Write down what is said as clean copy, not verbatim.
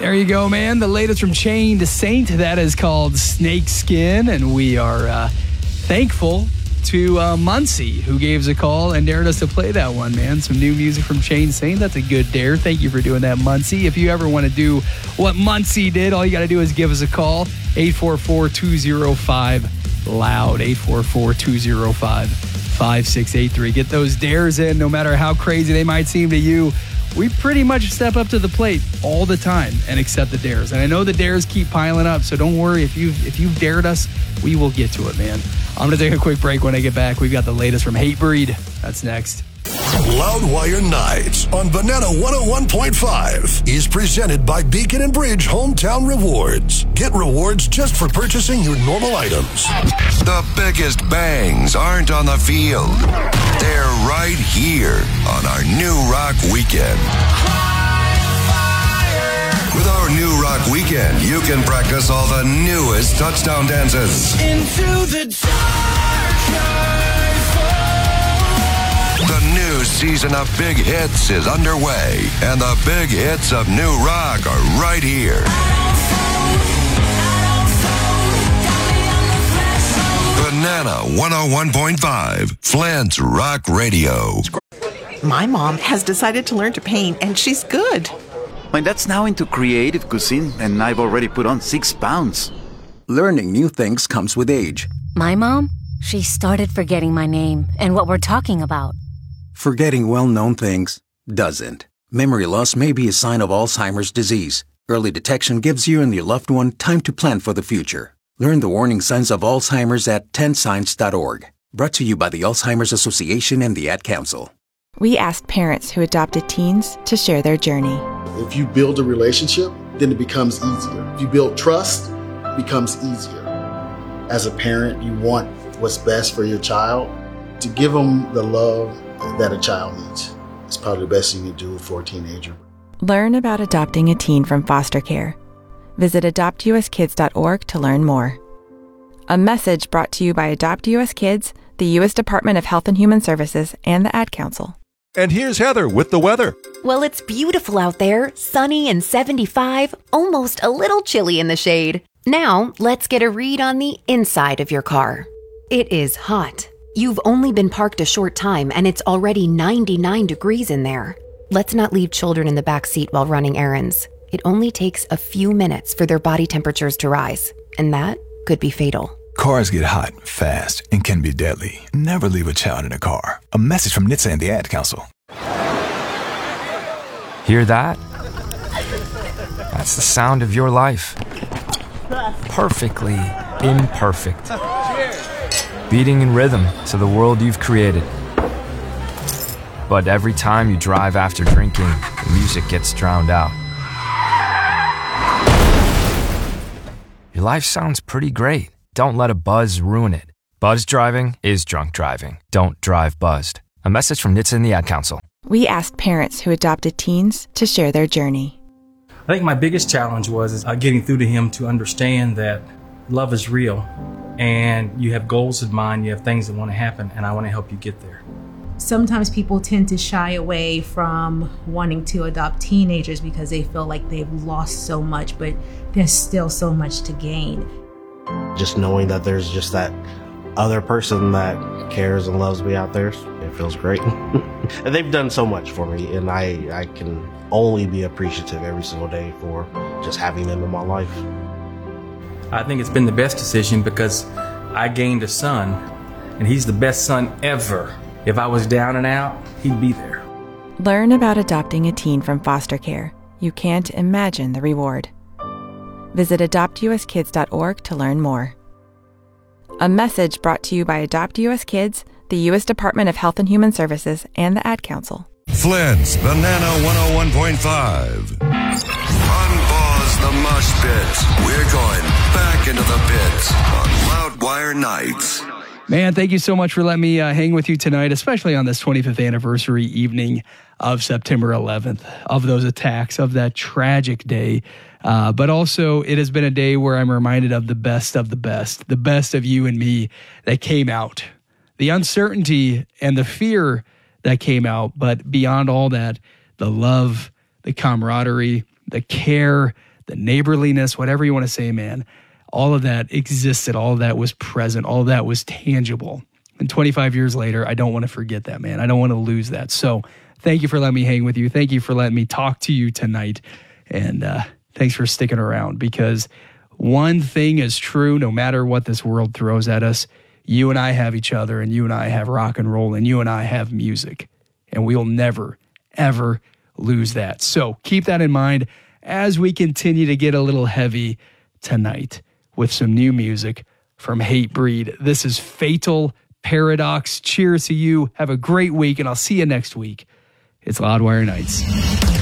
There you go, man. The latest from Chain to Saint. That is called Snake Skin. And we are thankful to Muncie, who gave us a call and dared us to play that one, man. Some new music from Chain to Saint. That's a good dare. Thank you for doing that, Muncie. If you ever want to do what Muncie did, all you got to do is give us a call. 844-205-LOUD. 844-205-5683. Get those dares in, no matter how crazy they might seem to you. We pretty much step up to the plate all the time and accept the dares. And I know the dares keep piling up, so don't worry. If you've dared us, we will get to it, man. I'm going to take a quick break. When I get back, we've got the latest from Hatebreed. That's next. Loudwire Nights on Banana 101.5 is presented by Beacon and Bridge Hometown Rewards. Get rewards just for purchasing your normal items. The biggest bangs aren't on the field. They're right here on our New Rock Weekend. With our New Rock Weekend, you can practice all the newest touchdown dances. Into the dark. The new season of Big Hits is underway, and the big hits of New Rock are right here. Banana 101.5, Flint's Rock Radio. My mom has decided to learn to paint, and she's good. My dad's now into creative cuisine, and I've already put on 6 pounds. Learning new things comes with age. My mom, she started forgetting my name and what we're talking about. Forgetting well-known things doesn't. Memory loss may be a sign of Alzheimer's disease. Early detection gives you and your loved one time to plan for the future. Learn the warning signs of Alzheimer's at 10signs.org. Brought to you by the Alzheimer's Association and the Ad Council. We asked parents who adopted teens to share their journey. If you build a relationship, then it becomes easier. If you build trust, it becomes easier. As a parent, you want what's best for your child. To give them the love that a child needs. It's probably the best thing you can do for a teenager. Learn about adopting a teen from foster care. Visit adoptuskids.org to learn more. A message brought to you by Adopt US Kids, the U.S. Department of Health and Human Services, and the Ad Council. And here's Heather with the weather. Well, it's beautiful out there, sunny and 75, almost a little chilly in the shade. Now, let's get a read on the inside of your car. It is hot. You've only been parked a short time and it's already 99 degrees in there. Let's not leave children in the back seat while running errands. It only takes a few minutes for their body temperatures to rise, and that could be fatal. Cars get hot fast and can be deadly. Never leave a child in a car. A message from NHTSA and the Ad Council. Hear that? That's the sound of your life. Perfectly imperfect. Beating in rhythm to the world you've created. But every time you drive after drinking, the music gets drowned out. Your life sounds pretty great. Don't let a buzz ruin it. Buzz driving is drunk driving. Don't drive buzzed. A message from NHTSA and the Ad Council. We asked parents who adopted teens to share their journey. I think my biggest challenge was getting through to him to understand that love is real. And you have goals in mind, you have things that want to happen, and I want to help you get there. Sometimes people tend to shy away from wanting to adopt teenagers because they feel like they've lost so much, but there's still so much to gain. Just knowing that there's just that other person that cares and loves me out there, it feels great. And they've done so much for me, and I can only be appreciative every single day for just having them in my life. I think it's been the best decision because I gained a son, and he's the best son ever. If I was down and out, he'd be there. Learn about adopting a teen from foster care. You can't imagine the reward. Visit adoptuskids.org to learn more. A message brought to you by Adopt US Kids, the U.S. Department of Health and Human Services, and the Ad Council. Flint's Banana 101.5. Unpause the mush pits. We're going back into the pits on Loudwire Nights. Man, thank you so much for letting me hang with you tonight, especially on this 25th anniversary evening of September 11th, of those attacks, of that tragic day. But also, it has been a day where I'm reminded of the best of the best of you and me that came out. The uncertainty and the fear that came out, but beyond all that, the love, the camaraderie, the care, the neighborliness, whatever you want to say, man. All of that existed. All of that was present. All of that was tangible. And 25 years later, I don't want to forget that, man. I don't want to lose that. So thank you for letting me hang with you. Thank you for letting me talk to you tonight. And thanks for sticking around, because one thing is true, no matter what this world throws at us, you and I have each other, and you and I have rock and roll, and you and I have music. And we'll never, ever lose that. So keep that in mind as we continue to get a little heavy tonight with some new music from Hatebreed. This is Fatal Paradox. Cheers to you. Have a great week, and I'll see you next week. It's Loudwire Nights.